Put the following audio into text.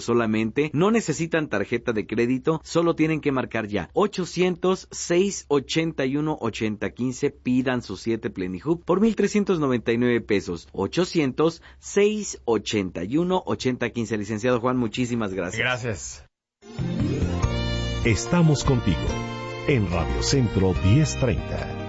solamente, no necesitan tarjeta de crédito, solo tienen que marcar ya 800-681-8015, pidan su 7 Plenihub por 1,399 pesos, 800-681-8015. Licenciado Juan, muchísimas gracias. Gracias. Estamos contigo en Radio Centro 1030.